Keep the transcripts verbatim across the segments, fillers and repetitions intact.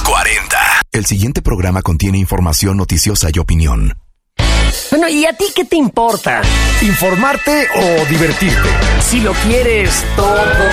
cuarenta. El siguiente programa contiene información noticiosa y opinión. Bueno, ¿y a ti qué te importa? ¿Informarte o divertirte? Si lo quieres todo...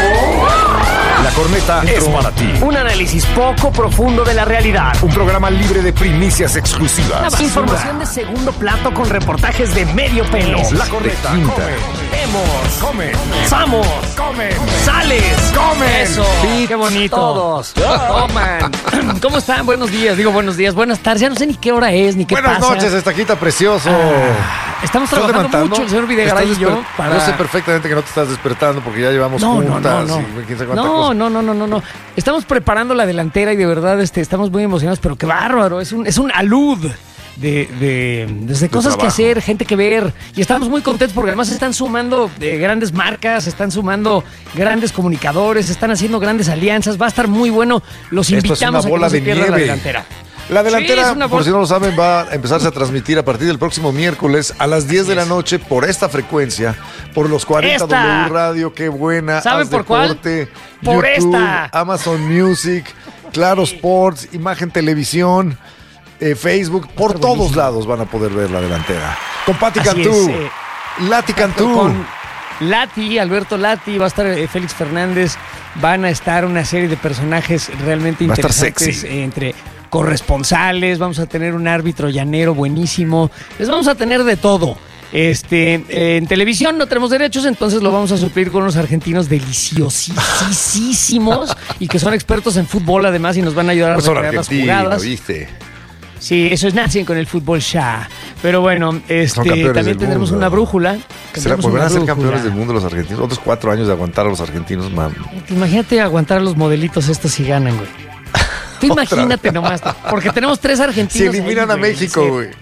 La corneta es para ti. Un análisis poco profundo de la realidad. Un programa libre de primicias exclusivas. Información de segundo plato con reportajes de medio pelo. La corneta. Come, vemos, Come. Vamos, Come. sales, Comen. Eso. Sí, qué bonito. todos. Coman. ¿Cómo están? Buenos días. Digo buenos días, buenas tardes. Ya no sé ni qué hora es, ni qué Buenas pasa. noches, estaquita precioso. Ah, estamos ¿Estás trabajando levantando? mucho el señor Videgaray y yo Desper- para... Yo sé perfectamente que no te estás despertando porque ya llevamos No, no, juntas no, no. y quién sabe cuánta No, cosa. no, no, no, no, no. Estamos preparando la delantera y de verdad este, estamos muy emocionados, pero qué bárbaro. Es un, es un alud de, de, desde cosas que trabajo. hacer, gente que ver. Y estamos muy contentos porque además están sumando eh, grandes marcas, están sumando grandes comunicadores, están haciendo grandes alianzas. Va a estar muy bueno. Los Esto es invitamos una bola a que no se de pierdan la nieve. delantera. La delantera, Sí, es una por bola- si no lo saben, va a empezarse a transmitir a partir del próximo miércoles a las diez de la noche por esta frecuencia, por los cuarenta Esta. W Radio, qué buena. ¿Saben Haz por cuál? Deporte, Por YouTube, esta. Amazon Music, Claro Sports, Imagen Televisión, eh, Facebook, por estar todos buenísimo. lados van a poder ver la delantera. Con Pati Así Cantú, es, eh, Lati Cantú. Con Lati, Alberto Lati, va a estar eh, Félix Fernández, van a estar una serie de personajes realmente Va a estar interesantes sexy. eh, entre corresponsales, vamos a tener un árbitro llanero buenísimo, les vamos a tener de todo. Este, eh, en televisión no tenemos derechos, entonces lo vamos a suplir con unos argentinos deliciosísimos y que son expertos en fútbol además y nos van a ayudar a Pues son recrear las argentinos, jugadas. ¿viste? Sí, eso es nacen con el fútbol ya. Pero bueno, este, campeones también del tendremos mundo. una brújula. ¿Será Tendremos volverán una a ser brújula. campeones del mundo los argentinos? Otros cuatro años de aguantar a los argentinos, mam. Imagínate aguantar a los modelitos estos si ganan, güey. Tú Otra imagínate nomás, porque tenemos tres Si argentinos. eliminan ahí, a güey, México, sí. güey.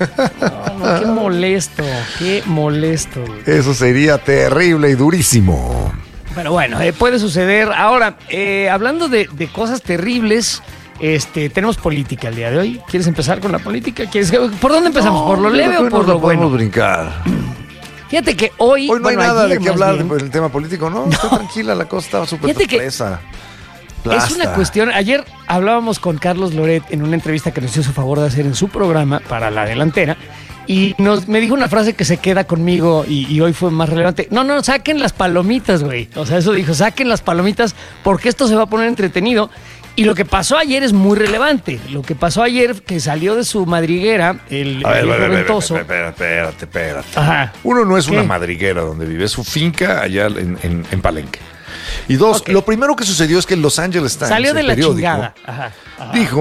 No, no, qué molesto, qué molesto, güey. Eso sería terrible y durísimo. Pero bueno, eh, puede suceder. Ahora, eh, hablando de, de cosas terribles, este, tenemos política el día de hoy. ¿Quieres empezar con la política? ¿Quieres que- ¿Por dónde empezamos? ¿Por lo yo leve creo o que por nos lo la podemos bueno? brincar. Fíjate que hoy... Hoy no bueno, hay nada ayer de qué más hablar bien, del tema político, ¿no? Está tranquila, la cosa estaba súper Fíjate que sorpresa. Es una cuestión. Ayer hablábamos con Carlos Loret en una entrevista que nos hizo favor de hacer en su programa para La Delantera y nos, me dijo una frase que se queda conmigo y, y hoy fue más relevante. No, no, saquen las palomitas, güey. O sea, eso dijo, saquen las palomitas porque esto se va a poner entretenido. Y lo que pasó ayer es muy relevante. Lo que pasó ayer, que salió de su madriguera, el, A ver, el a ver, a ver, ventoso. espérate, espérate, espérate. Ajá. Uno no es ¿Qué? una madriguera donde vive, es su finca allá en, en- en Palenque. Y dos, Ok. lo primero que sucedió es que el Los Angeles Times, Salió de el la periódico, chingada. Ajá. Ajá. dijo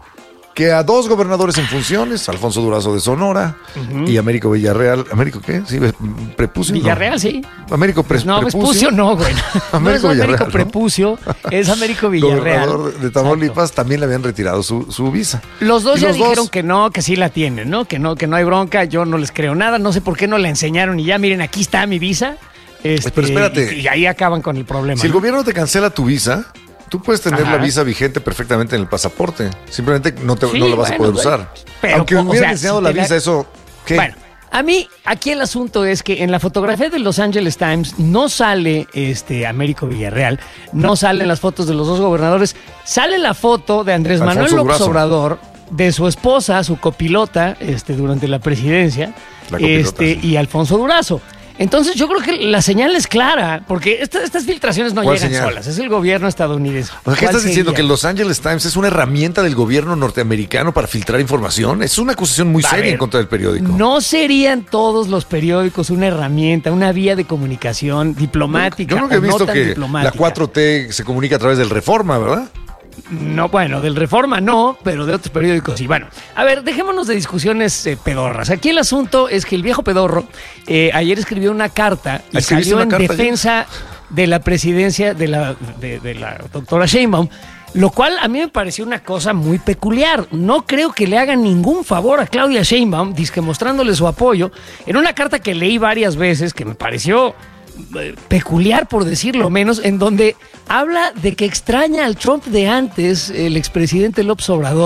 que a dos gobernadores en funciones, Alfonso Durazo de Sonora y Américo Villarreal, ¿Américo qué? Sí, prepucio. no. Villarreal, sí. Américo Pre- No, Prepucio. Vespucio no, güey. No es Américo Américo Villarreal, ¿no? Prepucio, es Américo Villarreal. Gobernador de Tamaulipas, también le habían retirado su, su visa. Los dos Y ya los dijeron dos- que no, que sí la tienen, ¿no? Que no, que no hay bronca, yo no les creo nada, no sé por qué no la enseñaron y ya, miren, aquí está mi visa. Este, Pero espérate. Y, y ahí acaban con el problema. Si el ¿no? gobierno te cancela tu visa, tú puedes tener Ajá. la visa vigente perfectamente en el pasaporte. Simplemente no, te, Sí, no la vas a bueno, poder güey. usar. Pero, Aunque o hubieran sea, enseñado si la te la- visa, eso... ¿qué? Bueno, a mí aquí el asunto es que en la fotografía de Los Angeles Times no sale este Américo Villarreal, no salen las fotos de los dos gobernadores, sale la foto de Andrés Alfonso Manuel López Durazo. Obrador, de su esposa, su copilota, este, durante la presidencia, La copilota, este, sí. y Alfonso Durazo. Entonces yo creo que la señal es clara, porque esta- estas filtraciones no ¿Cuál llegan señal? solas, es el gobierno estadounidense. O sea, ¿qué ¿Cuál estás diciendo? sería? ¿Que el Los Angeles Times es una herramienta del gobierno norteamericano para filtrar información? Es una acusación muy A seria ver, en contra del periódico. ¿No serían todos los periódicos una herramienta, una vía de comunicación diplomática? Yo creo que he o no visto tan que la diplomática? cuatro T se comunica a través del Reforma, ¿verdad? No, bueno, del Reforma no, pero de otros periódicos sí. Bueno, a ver, dejémonos de discusiones eh, pedorras. Aquí el asunto es que el viejo pedorro eh, ayer escribió una carta y ¿Escribiste salió una en carta ayer? defensa de la presidencia de la, de, de la doctora Sheinbaum, lo cual a mí me pareció una cosa muy peculiar. No creo que le hagan ningún favor a Claudia Sheinbaum, dizque mostrándole su apoyo, en una carta que leí varias veces, que me pareció eh, peculiar, por decirlo menos, en donde habla de que extraña al Trump de antes, el expresidente López Obrador,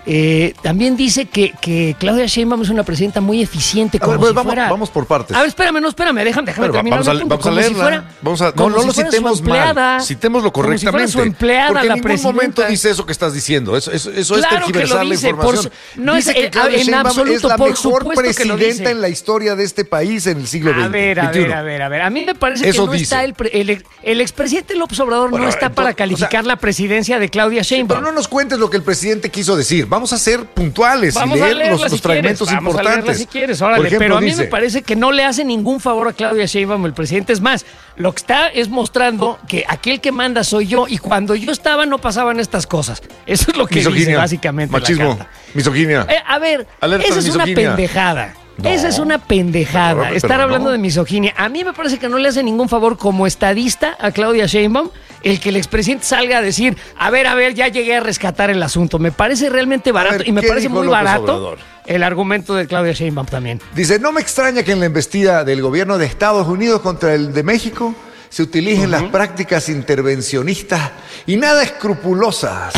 Eh, también dice que, que Claudia Sheinbaum es una presidenta muy eficiente, como a ver, si vamos, fuera... vamos por partes. A ver, espérame, no, espérame, déjame, déjame Pero terminar. vamos a, punto, vamos a como leerla. Si fuera, vamos a, como no, no si lo fuera citemos su empleada, mal. Citémoslo correctamente. Como si fuera su empleada, porque la en ningún presidenta. momento dice eso que estás diciendo. Eso, eso, eso claro es tergiversar que lo dice, la información. Por, no dice es, que Claudia en Sheinbaum absoluto, es la por mejor supuesto que lo presidenta dice. en la historia de este país en el siglo veinte. A ver, a veintiuno. ver, a ver, a ver. A mí me parece Eso que no dice. está el, pre, el, el expresidente López Obrador Bueno, no está entonces, para calificar o sea, la presidencia de Claudia Sheinbaum. Pero no nos cuentes lo que el presidente quiso decir. Vamos a ser puntuales Vamos y leer a leerla los, si los fragmentos quieres. Vamos importantes. A leerla si quieres, órale. Por ejemplo, pero a mí dice, me parece que no le hace ningún favor a Claudia Sheinbaum el presidente. Es más, lo que está es mostrando que aquel que manda soy yo y cuando yo estaba no pasaban estas cosas. Eso es lo que misoginia, dice básicamente machismo, la carta. misoginia. Eh, a ver, Alerta esa de es una misoginia. pendejada. No. Esa es una pendejada. Pero, pero Estar no. hablando de misoginia. A mí me parece que no le hace ningún favor como estadista a Claudia Sheinbaum el que el expresidente salga a decir, a ver, a ver, ya llegué a rescatar el asunto. Me parece realmente barato ver, y me ¿qué parece dijo muy López barato Obrador? el argumento de Claudia Sheinbaum también. Dice, no me extraña que en la embestida del gobierno de Estados Unidos contra el de México se utilicen uh-huh. las prácticas intervencionistas y nada escrupulosas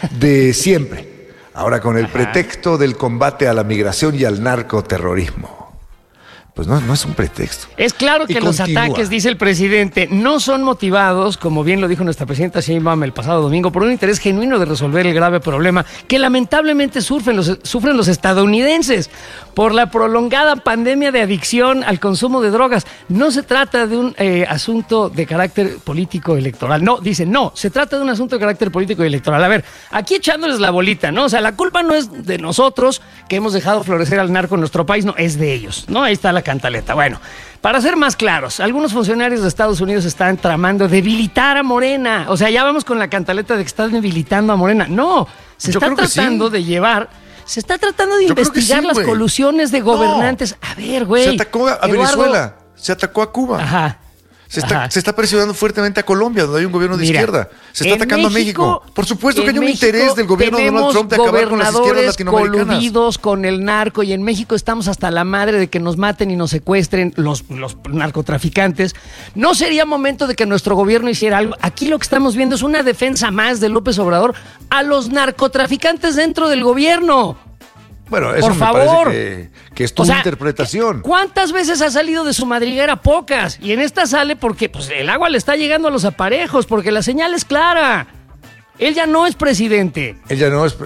de siempre. Ahora con el Ajá. pretexto del combate a la migración y al narcoterrorismo. Pues no, no es un pretexto. Es claro que los ataques, dice el presidente, no son motivados, como bien lo dijo nuestra presidenta Sheinbaum el pasado domingo, por un interés genuino de resolver el grave problema que lamentablemente sufren los, sufren los estadounidenses por la prolongada pandemia de adicción al consumo de drogas. No se trata de un eh, asunto de carácter político electoral. No, dice, no, se trata de un asunto de carácter político y electoral. A ver, aquí echándoles la bolita, ¿no? O sea, la culpa no es de nosotros que hemos dejado florecer al narco en nuestro país, no, es de ellos, ¿no? Ahí está la cantaleta. Bueno, para ser más claros, algunos funcionarios de Estados Unidos están tramando debilitar a Morena. O sea, ya vamos con la cantaleta de que están debilitando a Morena. No, se Yo está tratando sí. de llevar, se está tratando de Yo investigar sí, las güey. colusiones de gobernantes. No. A ver, güey. Se atacó a Eduardo... Venezuela, se atacó a Cuba. Ajá. Se está, Ajá. se está presionando fuertemente a Colombia, donde hay un gobierno de Mira, izquierda. Se está atacando México, a México. Por supuesto que hay un México interés del gobierno de Donald Trump de acabar con las izquierdas latinoamericanas. Coludidos con el narco y en México estamos hasta la madre de que nos maten y nos secuestren los, los narcotraficantes. ¿No sería momento de que nuestro gobierno hiciera algo? Aquí lo que estamos viendo es una defensa más de López Obrador a los narcotraficantes dentro del gobierno. Bueno, eso Por me favor. parece que, que es tu o sea, interpretación. ¿Cuántas veces ha salido de su madriguera? Pocas. Y en esta sale porque pues, el agua le está llegando a los aparejos, porque la señal es clara. Él ya no es presidente. Él ya no es...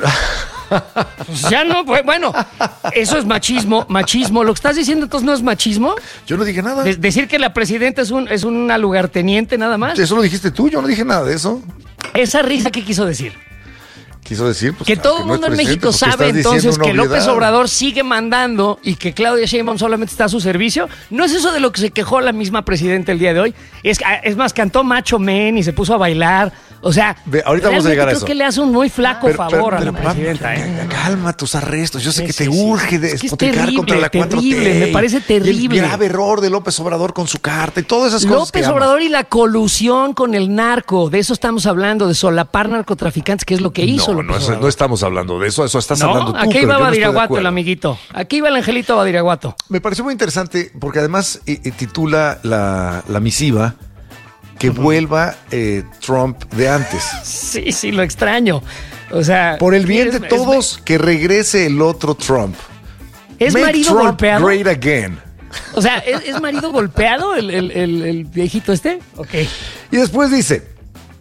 Pues ya no, pues, bueno, eso es machismo, machismo. ¿Lo que estás diciendo entonces no es machismo? Yo no dije nada. De- decir que la presidenta es, un, es una lugarteniente nada más. Eso lo dijiste tú, yo no dije nada de eso. Esa risa, ¿qué quiso decir? Quiso decir pues, Que claro, todo el no es mundo en presidente, México porque sabe estás diciendo entonces una que López obviedad. Obrador sigue mandando y que Claudia Sheinbaum solamente está a su servicio. ¿No es eso de lo que se quejó la misma presidenta el día de hoy? Es, es más, cantó Macho Men y se puso a bailar. O sea, Ve, ahorita vamos a llegar a creo eso. que le hace un muy flaco Pero, favor pero, a la pero, presidenta. vamos, ¿eh? Calma tus arrestos. Yo sé Sí, que sí, te sí. urge de Es que es despotricar terrible, contra la cuatro T. terrible, me parece terrible. Y el grave error de López Obrador con su carta y todas esas cosas que López amas. Obrador y la colusión con el narco, de eso estamos hablando, de solapar narcotraficantes, que es lo que hizo No, López no, eso- Obrador. no estamos hablando de eso. Eso estás No, hablando tú. aquí pero iba yo no estoy de Badiraguato, el acuerdo. amiguito. Aquí iba el angelito Badiraguato. Me pareció muy interesante porque además eh, eh, titula la, la misiva que vuelva eh, Trump de antes. Sí, sí, lo extraño. O sea, Por el bien es- de todos, que regrese el otro Trump. ¿Es, es Make marido Trump golpeado? great again. O sea, ¿es, es marido golpeado el, el, el, el viejito este? Ok. Y después dice,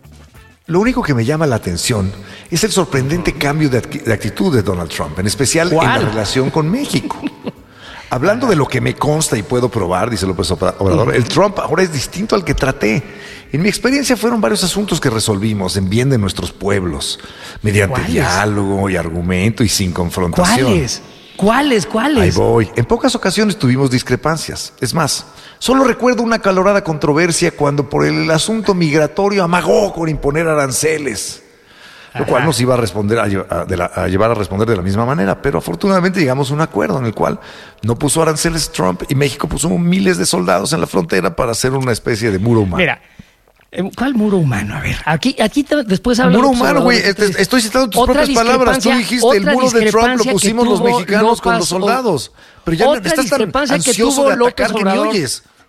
lo único que me llama la atención es el sorprendente cambio de, acti- de actitud de Donald Trump, en especial en ¿Cuál? la relación con México. Hablando de lo que me consta y puedo probar, dice López Obrador, el Trump ahora es distinto al que traté. En mi experiencia fueron varios asuntos que resolvimos en bien de nuestros pueblos, mediante ¿Cuáles? diálogo y argumento y sin confrontación. ¿Cuáles? ¿Cuáles? Ahí ¿Cuáles? voy. En pocas ocasiones tuvimos discrepancias. Es más, solo recuerdo una acalorada controversia cuando por el asunto migratorio amagó con imponer aranceles. Lo Ajá. cual nos iba a responder a, lle- a- de la- a llevar a responder de la misma manera, pero afortunadamente llegamos a un acuerdo en el cual no puso aranceles Trump y México puso miles de soldados en la frontera para hacer una especie de muro humano. Mira, eh, ¿cuál muro humano? A ver, aquí, aquí te- después habla Muro López humano, Obrador, güey. entonces, Este- Estoy citando tus otra propias palabras. Tú discrepancia- dijiste el otra muro de Trump lo discrepancia que pusimos los tuvo mexicanos con López los soldados. Pero ya otra estás tan discrepancia que ansioso tuvo de atacar López que ni Obrador. oyes.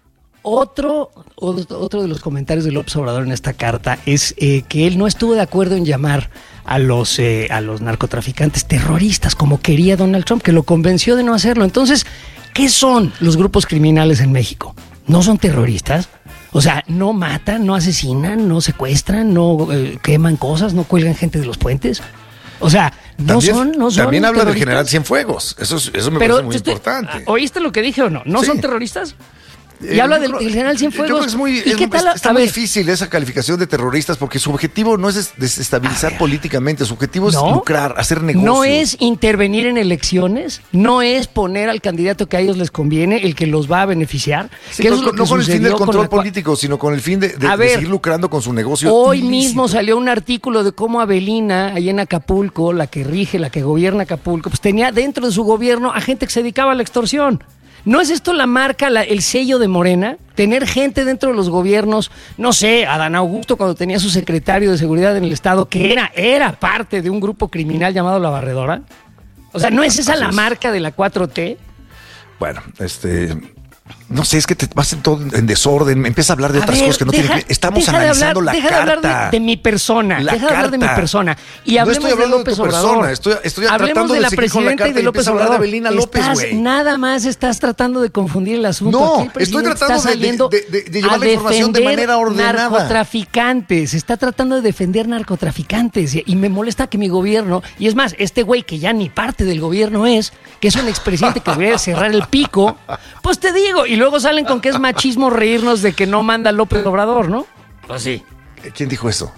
otro, otro de los comentarios de López Obrador en esta carta es eh, que él no estuvo de acuerdo en llamar a los, eh, a los narcotraficantes terroristas, como quería Donald Trump, que lo convenció de no hacerlo. Entonces, ¿qué son los grupos criminales en México? ¿No son terroristas? O sea, no matan, no asesinan, no secuestran, no eh, queman cosas, no cuelgan gente de los puentes. O sea, no también, son, no son También habla del terroristas. general Cienfuegos. Eso, eso me Pero parece muy estoy, importante. ¿Oíste lo que dije o no? ¿No Sí. son terroristas? Y Eh, habla yo del, creo- del general Cienfuegos. Yo creo que es muy, ¿Y es- qué tal? está A muy ver, difícil esa calificación de terroristas porque su objetivo no es des- desestabilizar políticamente, su objetivo es ¿no? lucrar, hacer negocios. No es intervenir en elecciones, no es poner al candidato que a ellos les conviene, el que los va a beneficiar. Sí, que pero eso es lo no que con el fin sucedió del con control la cua- político, sino con el fin de, de- A de ver, seguir lucrando con su negocio. Hoy ilícito. mismo salió un artículo de cómo Avelina, ahí en Acapulco, la que rige, la que gobierna Acapulco, pues tenía dentro de su gobierno a gente que se dedicaba a la extorsión. ¿No es esto la marca, la- el sello de Morena? Tener gente dentro de los gobiernos, no sé, Adán Augusto cuando tenía su secretario de seguridad en el Estado, que era, era parte de un grupo criminal llamado La Barredora. O sea, ¿no es esa Así la es. marca de la cuatro T? Bueno, este... No sé, es que te vas en todo en desorden, empieza a hablar de A otras ver, cosas que no deja- tienen que... Estamos deja de analizando hablar- la deja carta. de hablar de, de mi persona, La deja de hablar de mi carta. persona. Y No hablemos estoy hablando de López de tu persona, Obrador. estoy- estoy hablemos tratando de de la seguir con la presidenta y carta de y López empieza a hablar de Obrador. Avelina López, Estás- güey. nada más estás tratando de confundir el asunto. No, Aquí el estoy presidente tratando está de- de- saliendo de- de- de llevar a la información de defender manera ordenada. narcotraficantes. Está tratando de defender narcotraficantes. Y, y me molesta que mi gobierno, y es más, este güey que ya ni parte del gobierno es, que es un expresidente que debería cerrar el pico, pues te digo, y luego salen con que es machismo reírnos de que no manda López Obrador, ¿no? Pues sí. ¿Quién dijo eso?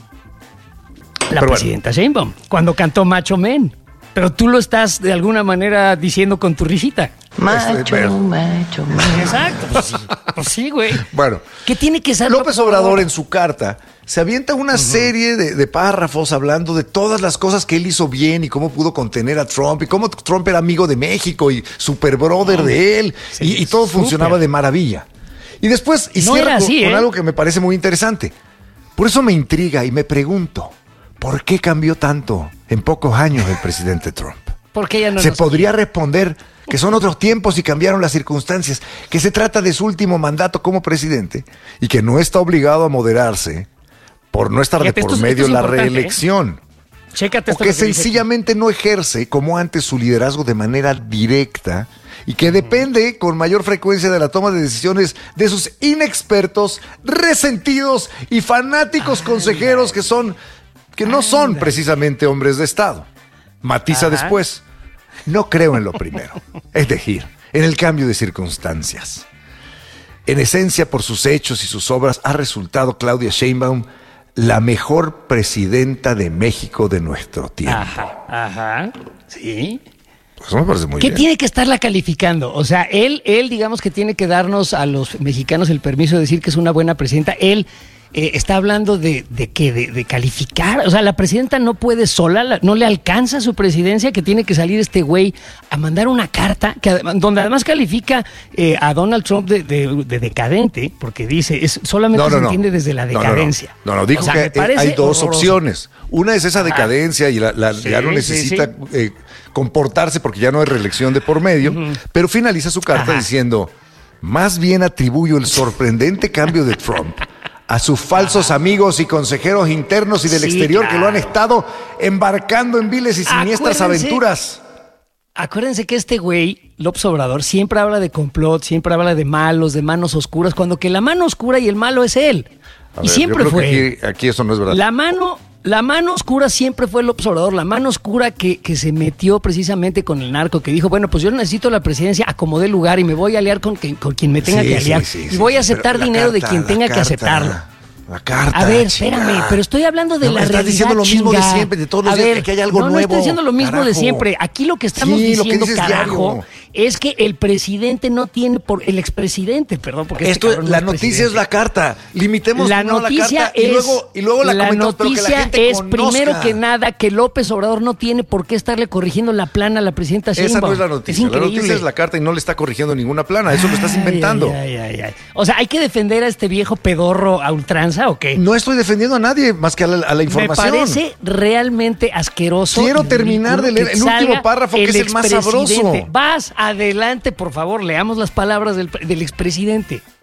La Pero bueno. presidenta Sheinbaum, cuando cantó Macho Men. Pero tú lo estás de alguna manera diciendo con tu risita. Este, pero- macho, macho. Exacto. Pues sí, pues sí, güey. Bueno, ¿Qué tiene que ser López Obrador en su carta se avienta una serie de, de párrafos hablando de todas las cosas que él hizo bien y cómo pudo contener a Trump y cómo Trump era amigo de México y super brother de él Sí, y, y todo súper. funcionaba de maravilla. Y después y No cierra era con, así, con ¿eh? algo que me parece muy interesante. Por eso me intriga y me pregunto, ¿por qué cambió tanto en pocos años el presidente Trump? Porque ella no Se nos- podría responder que son otros tiempos y cambiaron las circunstancias, que se trata de su último mandato como presidente y que no está obligado a moderarse por no estar Fíjate, de por esto es- medio esto es la importante, ¿eh? reelección. Chécate O esto que lo dice aquí. sencillamente no ejerce como antes su liderazgo de manera directa y que depende con mayor frecuencia de la toma de decisiones de sus inexpertos, resentidos y fanáticos consejeros que son que no son precisamente hombres de Estado. Matiza Ajá. después. No creo en lo primero, es decir, en el cambio de circunstancias. En esencia, por sus hechos y sus obras, ha resultado Claudia Sheinbaum la mejor presidenta de México de nuestro tiempo. Ajá, ajá. Sí. Eso me parece muy ¿Qué bien. tiene que estarla calificando? O sea, él, él, digamos que tiene que darnos a los mexicanos el permiso de decir que es una buena presidenta. Él eh, está hablando de, de que de, de calificar. O sea, la presidenta no puede sola, la- no le alcanza su presidencia, que tiene que salir este güey a mandar una carta que adem- donde además califica eh, a Donald Trump de, de- de decadente, porque dice, es solamente se entiende desde la No, no, no. decadencia. No, no, dijo O sea, que me eh, parece hay dos horroroso. opciones. Una es esa decadencia y la, la- Sí, ya no sí, necesita sí. eh, comportarse porque ya no hay reelección de por medio, pero finaliza su carta Ajá. diciendo, más bien atribuyo el sorprendente cambio de Trump a sus falsos amigos y consejeros internos y del Sí, exterior que lo han claro. estado embarcando en viles y siniestras Acuérdense- aventuras. Acuérdense que este güey, López Obrador, siempre habla de complot, siempre habla de malos, de manos oscuras, cuando que la mano oscura y el malo es él. A y ver, siempre yo creo fue él. que aquí, aquí eso no es verdad. La mano, la mano oscura siempre fue López Obrador, la mano oscura que, que se metió precisamente con el narco, que dijo, bueno, pues yo necesito la presidencia, acomodé lugar y me voy a aliar con, quien- con quien me tenga Sí, que aliar. sí, sí, y sí, voy a sí, aceptar pero la dinero de carta, quien la tenga que carta, aceptarlo. La carta. A ver, chingada. espérame, pero estoy hablando de No, la estás realidad, diciendo lo mismo de chinga. siempre, de todos los A días, ver, que hay algo no, nuevo. No, estoy diciendo lo mismo de Carajo. siempre. Aquí lo que estamos Sí, lo que diciendo, dices carajo, diario. es que el presidente no tiene por el expresidente, perdón, porque este Esto, cabrón no la es noticia es presidente. la carta. Limitemos La primero noticia carta es, y luego, y luego la, la comentamos, pero que la noticia gente es conozca. primero que nada que López Obrador no tiene por qué estarle corrigiendo la plana a la presidenta Sheinbaum. Esa no es la Es noticia. La increíble. noticia es la carta y no le está corrigiendo ninguna plana. Eso lo estás Ay, inventando. ay, ay, ay. O sea, ¿hay que defender a este viejo pedorro a ultranza o qué? No estoy defendiendo a nadie más que a la, a la información. Me parece realmente asqueroso. Quiero y terminar de ridículo leer que el último salga párrafo, que es el más expresidente. sabroso. Vas adelante, por favor, leamos las palabras del, del expresidente.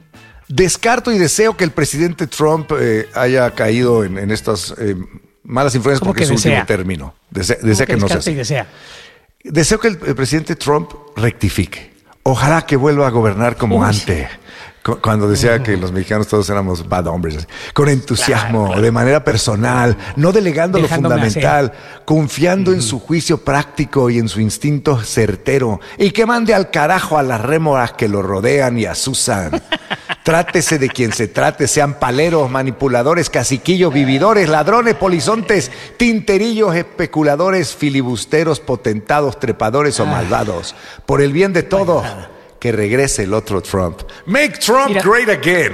descarto y deseo que el presidente Trump eh, haya caído en, en estas eh, malas influencias porque es su último término. Dese, desea que, que no sea así. Desea? Deseo que el, el presidente Trump rectifique. Ojalá que vuelva a gobernar como Uy. antes. Cuando decía que los mexicanos todos éramos bad hombres, con entusiasmo, claro, claro. de manera personal, no delegando Dejándome lo fundamental, hacer. confiando mm. en su juicio práctico y en su instinto certero, y que mande al carajo a las rémoras que lo rodean y asusan. Trátese de quien se trate, sean paleros, manipuladores, caciquillos, vividores, ladrones, polizontes, tinterillos, especuladores, filibusteros, potentados, trepadores o malvados. Por el bien de todos, que regrese el otro Trump. Make Trump Mira, great again.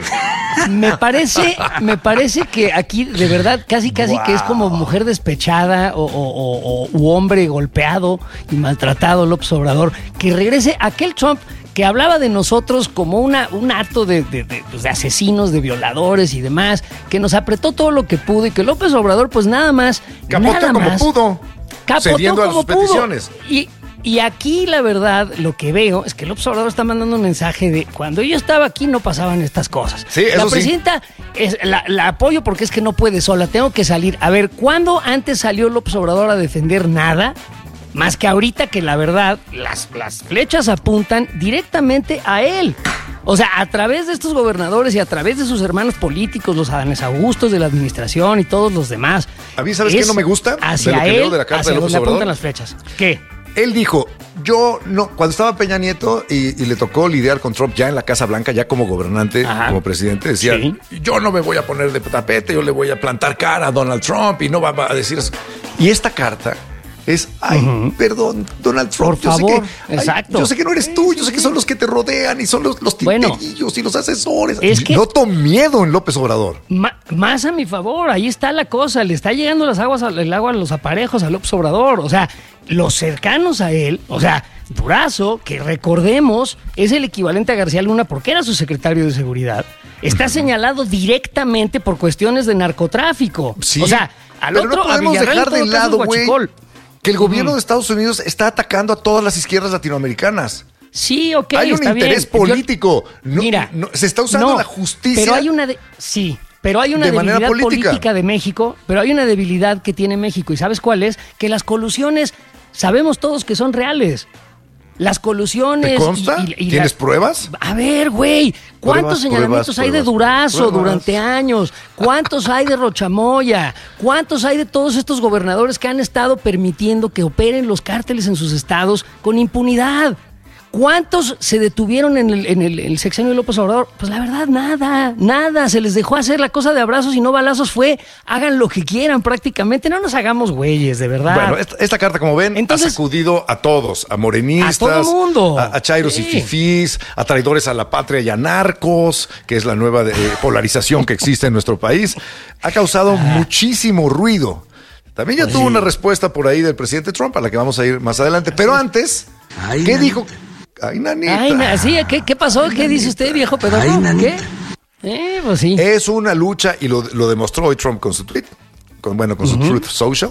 Me parece, me parece que aquí de verdad casi casi wow. que es como mujer despechada o, o, o, o hombre golpeado y maltratado, López Obrador, que regrese aquel Trump que hablaba de nosotros como una, un acto de, de, de, pues de asesinos, de violadores y demás, que nos apretó todo lo que pudo y que López Obrador pues nada más... Capotó nada como más, pudo, capotó cediendo como a sus pudo. peticiones. Y, y aquí la verdad, lo que veo es que López Obrador está mandando un mensaje de cuando yo estaba aquí no pasaban estas cosas. Sí, eso la presidenta sí. es, la, la apoyo porque es que no puede sola, tengo que salir. A ver, ¿cuándo antes salió López Obrador a defender nada? Más que ahorita que la verdad, las, las flechas apuntan directamente a él. O sea, a través de estos gobernadores y a través de sus hermanos políticos, los Adanes Augustos de la administración y todos los demás. ¿A mí sabes qué no me gusta? Hacia de lo que él, leo de la carta hacia de López donde Obrador. apuntan las flechas. ¿Qué? Él dijo, yo no, cuando estaba Peña Nieto y, y le tocó lidiar con Trump ya en la Casa Blanca, ya como gobernante, Ajá. como presidente, decía, sí. yo no me voy a poner de tapete, yo le voy a plantar cara a Donald Trump y no va a decir eso. Y esta carta es, ay, uh-huh. perdón, Donald Trump. Por yo favor, sé que, exacto. Ay, yo sé que no eres tú, yo sé que son los que te rodean y son los, los tinterillos bueno, y los asesores. Es que noto miedo en López Obrador. Ma, más a mi favor, ahí está la cosa, le está llegando las aguas, el agua a los aparejos a López Obrador. O sea, los cercanos a él, o sea, Durazo, que recordemos, es el equivalente a García Luna porque era su secretario de seguridad, está uh-huh. señalado directamente por cuestiones de narcotráfico. Sí, o sea, al pero otro, no podemos a dejar de lado, güey, que el gobierno mm. de Estados Unidos está atacando a todas las izquierdas latinoamericanas. Sí, ok, hay un está interés bien. político. No, Mira, no, se está usando no, la justicia. Pero hay una de, sí, pero hay una de debilidad política. política de México, pero hay una debilidad que tiene México. ¿Y sabes cuál es? Que las colusiones, sabemos todos que son reales. Las colusiones... ¿Te consta? Y, y, y ¿Tienes la... pruebas? A ver, güey, ¿cuántos pruebas, señalamientos pruebas, hay pruebas, de Durazo pruebas. durante años? ¿Cuántos hay de Rochamoya? ¿Cuántos hay de todos estos gobernadores que han estado permitiendo que operen los cárteles en sus estados con impunidad? ¿Cuántos se detuvieron en el, en el, el sexenio de López Obrador? Pues la verdad, nada, nada. Se les dejó hacer la cosa de abrazos y no balazos. Fue, hagan lo que quieran prácticamente. No nos hagamos güeyes, de verdad. Bueno, esta, esta carta, como ven, Entonces, ha sacudido a todos, a morenistas, a todo el mundo, a, a chairos sí. y fifís, a traidores a la patria y a narcos, que es la nueva de, eh, polarización que existe en nuestro país. Ha causado ah. muchísimo ruido. También ya pues tuvo sí. una respuesta por ahí del presidente Trump, a la que vamos a ir más adelante. Pero antes, Ay, ¿qué dijo? Ay, nanita. Ay, na- sí, ¿qué, ¿qué pasó? Ay, ¿Qué nanita. dice usted, viejo pedorro? Ay, ¿Qué? Eh, pues sí. Es una lucha, y lo, lo demostró hoy Trump con su tweet, con, bueno, con uh-huh. su Truth Social,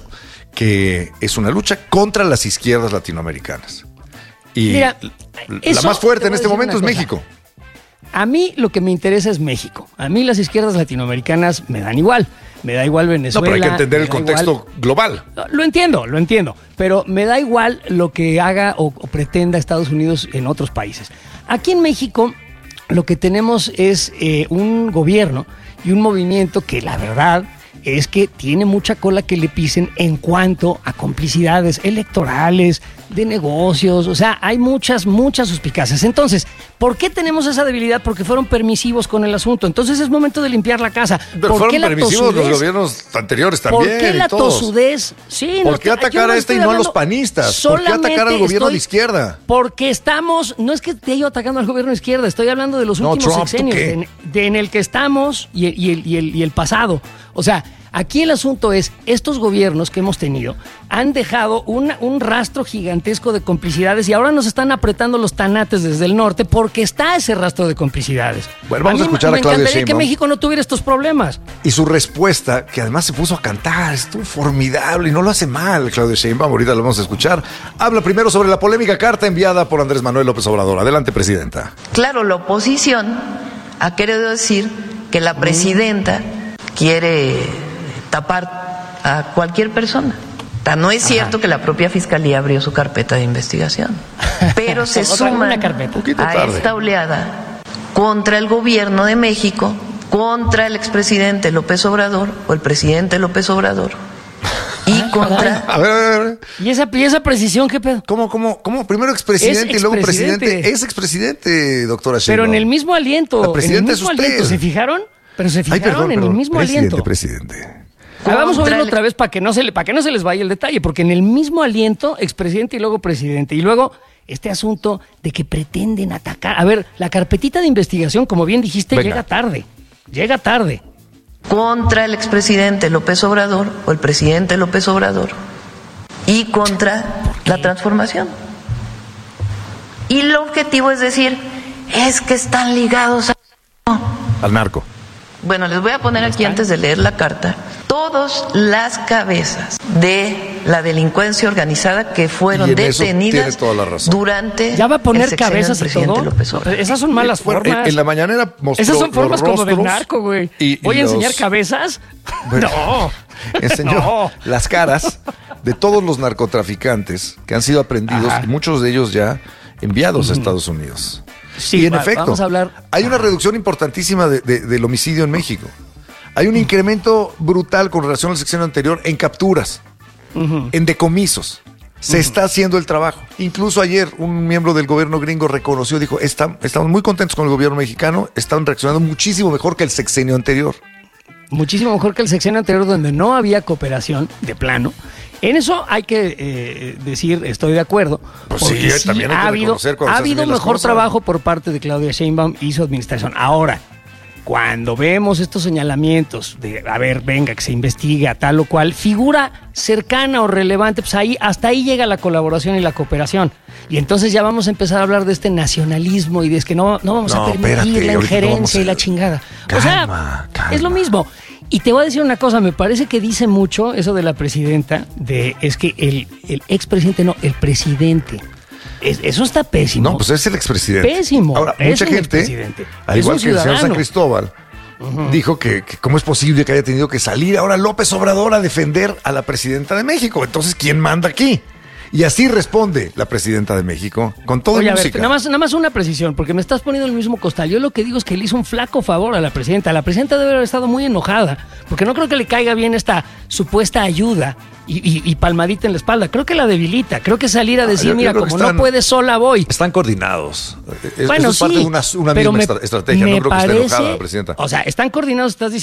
que es una lucha contra las izquierdas latinoamericanas. Y Mira, la más fuerte en este momento es México. A mí lo que me interesa es México. A mí las izquierdas latinoamericanas me dan igual. Me da igual Venezuela. No, pero hay que entender el contexto igual, global. Lo entiendo, lo entiendo. Pero me da igual lo que haga o, o pretenda Estados Unidos en otros países. Aquí en México lo que tenemos es eh, un gobierno y un movimiento que la verdad es que tiene mucha cola que le pisen en cuanto a complicidades electorales, de negocios, o sea, hay muchas, muchas suspicacias. Entonces, ¿por qué tenemos esa debilidad? Porque fueron permisivos con el asunto. Entonces es momento de limpiar la casa. Pero ¿Por fueron qué la permisivos tosudez? Los gobiernos anteriores también. ¿Por qué la tosudez? Sí, ¿Por no, qué atacar no a este y no a los panistas? ¿Por qué atacar al gobierno de izquierda? Porque estamos, no es que esté yo atacando al gobierno de izquierda, estoy hablando de los no, últimos Trump, sexenios, de, de en el que estamos y el, y el, y el, y el pasado. O sea, aquí el asunto es, estos gobiernos que hemos tenido han dejado una, un rastro gigantesco de complicidades y ahora nos están apretando los tanates desde el norte porque está ese rastro de complicidades. Bueno, vamos a, a escuchar a Claudia Sheinbaum. Me encantaría que México no tuviera estos problemas. Y su respuesta, que además se puso a cantar, estuvo formidable y no lo hace mal, Claudia Sheinbaum, ahorita lo vamos a escuchar. Habla primero sobre la polémica carta enviada por Andrés Manuel López Obrador. Adelante, presidenta. Claro, la oposición ha querido decir que la presidenta mm. quiere tapar a cualquier persona. No es cierto Ajá. que la propia Fiscalía abrió su carpeta de investigación, pero se suma a esta oleada contra el gobierno de México, contra el expresidente López Obrador o el presidente López Obrador y ah, contra... A ver, a ver, a ver. ¿Y esa, y esa precisión qué pedo? ¿Cómo, cómo, cómo? Primero expresidente y luego presidente. Es expresidente, doctora Sheinbaum. Pero en el mismo aliento. El presidente en el mismo es usted. Aliento, ¿se fijaron? Pero se fijaron Ay, perdón, en perdón. el mismo presidente, aliento. Presidente, Ah, vamos a oírlo otra vez para que, no se le, para que no se les vaya el detalle, porque en el mismo aliento, expresidente y luego presidente. Y luego este asunto de que pretenden atacar. A ver, la carpetita de investigación, como bien dijiste, Venga. llega tarde. Llega tarde. Contra el expresidente López Obrador o el presidente López Obrador y contra la transformación. Y el objetivo es decir, es que están ligados a... al narco. Bueno, les voy a poner aquí antes de leer la carta todas las cabezas de la delincuencia organizada que fueron detenidas durante ya va a poner el cabezas del presidente y todo. López Obrador. Esas son malas bueno, formas. En, en la mañanera mostró Esas son formas los como del narco, güey. Y, y ¿Voy a los... enseñar cabezas? Bueno, no. Enseñó no. las caras de todos los narcotraficantes que han sido aprendidos Ajá. y muchos de ellos ya enviados uh-huh. a Estados Unidos. Sí, y en va, efecto, vamos a hablar. hay una reducción importantísima de, de, del homicidio en México. Hay un incremento brutal con relación al sexenio anterior en capturas, uh-huh. en decomisos. Se uh-huh. está haciendo el trabajo. Incluso ayer un miembro del gobierno gringo reconoció, dijo, Está, estamos muy contentos con el gobierno mexicano, están reaccionando muchísimo mejor que el sexenio anterior. Muchísimo mejor que el sexenio anterior, donde no había cooperación de plano. En eso hay que eh, decir, estoy de acuerdo. Pues sí, sí, también hay que ha habido, ha habido mejor trabajo por parte de Claudia Sheinbaum y su administración. Ahora, cuando vemos estos señalamientos de, a ver, venga, que se investiga tal o cual, figura cercana o relevante, pues ahí, hasta ahí llega la colaboración y la cooperación. Y entonces ya vamos a empezar a hablar de este nacionalismo y de es que no, no vamos no, a permitir espérate, la injerencia a... y la chingada. Calma, o sea, calma. Es lo mismo. Y te voy a decir una cosa, me parece que dice mucho eso de la presidenta, de es que el, el expresidente, no, el presidente. Es, eso está pésimo. No, pues es el expresidente. Pésimo. Ahora, mucha gente, al igual que el señor San Cristóbal, uh-huh. dijo que, que cómo es posible que haya tenido que salir ahora López Obrador a defender a la presidenta de México. Entonces, ¿quién manda aquí? Y así responde la presidenta de México, con todo Oye, y a música. Ver, nada más, nada más una precisión, porque me estás poniendo el mismo costal. Yo lo que digo es que le hizo un flaco favor a la presidenta. La presidenta debe haber estado muy enojada, porque no creo que le caiga bien esta supuesta ayuda y, y, y palmadita en la espalda. Creo que la debilita. Creo que salir a decir, ah, yo, mira, yo como están, no puede sola voy. Están coordinados. Es, bueno, eso es sí, parte de una, una misma me, estrategia. Me no creo parece, que esté enojada la presidenta. O sea, están coordinados, estás diciendo.